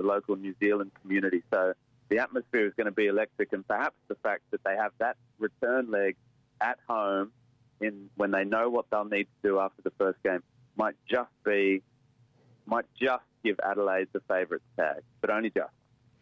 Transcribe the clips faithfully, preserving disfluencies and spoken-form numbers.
local New Zealand community. So the atmosphere is going to be electric, and perhaps the fact that they have that return leg at home in when they know what they'll need to do after the first game might just be, might just give Adelaide the favourite tag, but only just.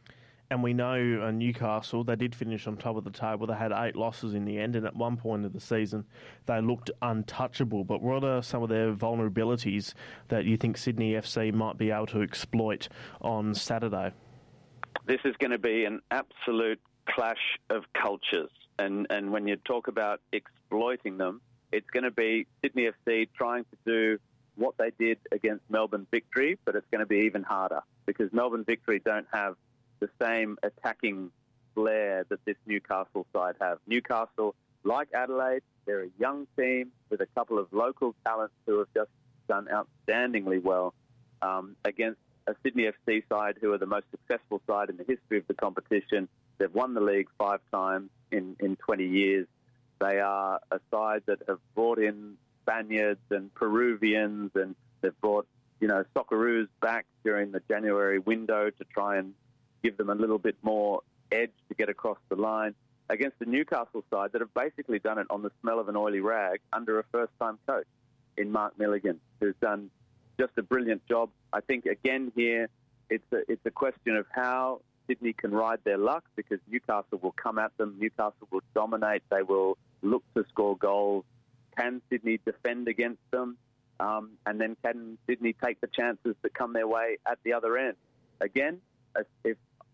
And we know uh, Newcastle, they did finish on top of the table. They had eight losses in the end, and at one point of the season, they looked untouchable. But what are some of their vulnerabilities that you think Sydney F C might be able to exploit on Saturday? This is going to be an absolute clash of cultures. And, and when you talk about exploiting them, it's going to be Sydney F C trying to do what they did against Melbourne Victory, but it's going to be even harder because Melbourne Victory don't have the same attacking flair that this Newcastle side have. Newcastle, like Adelaide, they're a young team with a couple of local talents who have just done outstandingly well um, against a Sydney F C side who are the most successful side in the history of the competition. They've won the league five times in, in twenty years. They are a side that have brought in Spaniards and Peruvians, and they've brought, you know, Socceroos back during the January window to try and give them a little bit more edge to get across the line against the Newcastle side that have basically done it on the smell of an oily rag under a first-time coach in Mark Milligan, who's done just a brilliant job. I think, again, here, it's a, it's a question of how Sydney can ride their luck because Newcastle will come at them. Newcastle will dominate. They will look to score goals. Can Sydney defend against them? Um, and then can Sydney take the chances that come their way at the other end? Again, if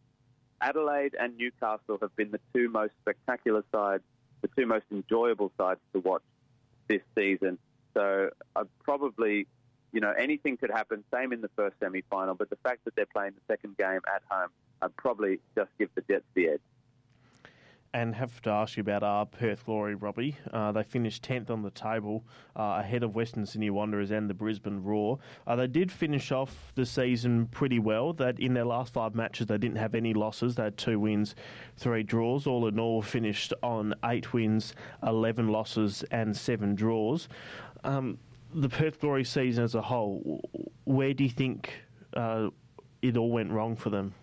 Adelaide and Newcastle have been the two most spectacular sides, the two most enjoyable sides to watch this season. So I'd probably, you know, anything could happen, same in the first semi-final, but the fact that they're playing the second game at home, I'd probably just give the Jets the edge. And have to ask you about our Perth Glory, Robbie. Uh, they finished tenth on the table, uh, ahead of Western Sydney Wanderers and the Brisbane Roar. Uh, they did finish off the season pretty well. That in their last five matches, they didn't have any losses. They had two wins, three draws. All in all, finished on eight wins, eleven losses, and seven draws. Um, the Perth Glory season as a whole, where do you think uh, it all went wrong for them?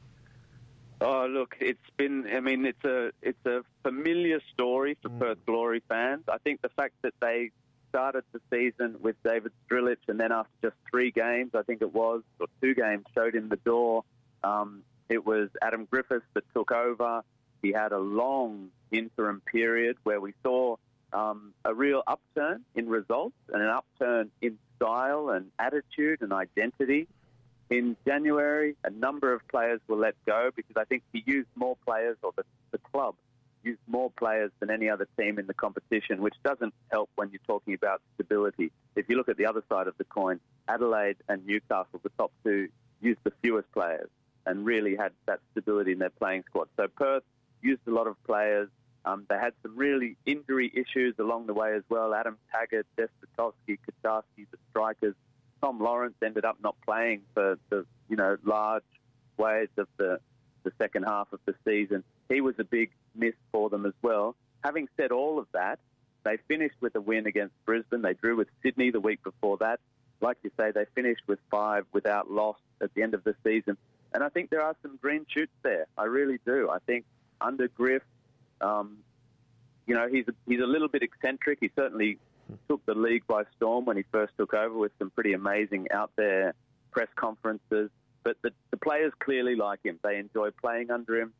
Oh, look, it's been, I mean, it's a it's a familiar story for mm. Perth Glory fans. I think the fact that they started the season with David Strilic and then after just three games, I think it was, or two games, showed him the door. Um, it was Adam Griffiths that took over. He had a long interim period where we saw um, a real upturn in results and an upturn in style and attitude and identity. In January, a number of players were let go because I think he used more players, or the, the club used more players than any other team in the competition, which doesn't help when you're talking about stability. If you look at the other side of the coin, Adelaide and Newcastle, the top two, used the fewest players and really had that stability in their playing squad. So Perth used a lot of players. Um, they had some really injury issues along the way as well. Adam Taggart, Despotovsky, Kacharski, the strikers. Tom Lawrence ended up not playing for the, you know, large waves of the, the second half of the season. He was a big miss for them as well. Having said all of that, they finished with a win against Brisbane. They drew with Sydney the week before that. Like you say, they finished with five without loss at the end of the season. And I think there are some green shoots there. I really do. I think under Griff, um, you know, he's a, he's a little bit eccentric. He certainly took the league by storm when he first took over with some pretty amazing out there press conferences. But the, the players clearly like him. They enjoy playing under him.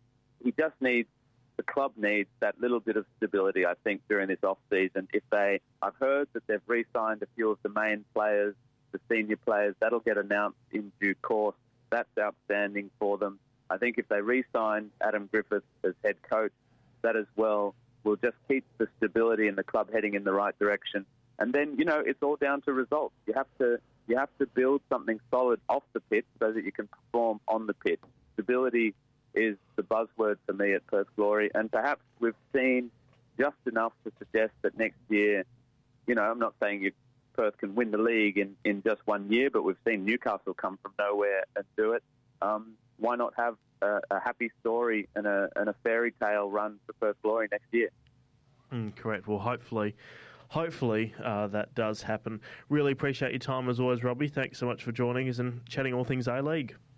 He just needs, the club needs that little bit of stability, I think, during this off-season. If they, I've heard that they've re-signed a few of the main players, the senior players. That'll get announced in due course. That's outstanding for them. I think if they re-sign Adam Griffiths as head coach, that as well will just keep the stability in the club heading in the right direction. And then, you know, it's all down to results. You have to you have to build something solid off the pitch so that you can perform on the pitch. Stability is the buzzword for me at Perth Glory, and perhaps we've seen just enough to suggest that next year, you know, I'm not saying you, Perth can win the league in, in just one year, but we've seen Newcastle come from nowhere and do it. Um, why not have a, a happy story and a, and a fairy tale run for Perth Glory next year? Mm, correct. Well, hopefully, hopefully uh, that does happen. Really appreciate your time as always, Robbie. Thanks so much for joining us and chatting all things A-League.